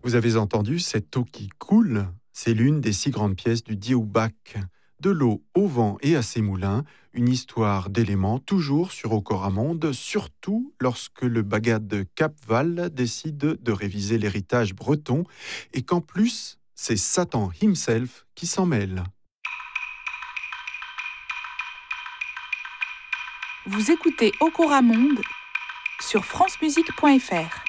Vous avez entendu cette eau qui coule? C'est l'une des 6 grandes pièces du Dieuwbach. De l'eau au vent et à ses moulins, une histoire d'éléments toujours sur Ocoramonde, surtout lorsque le Bagad de Cap-Val décide de réviser l'héritage breton et qu'en plus, c'est Satan himself qui s'en mêle. Vous écoutez Ocoramonde sur francemusique.fr.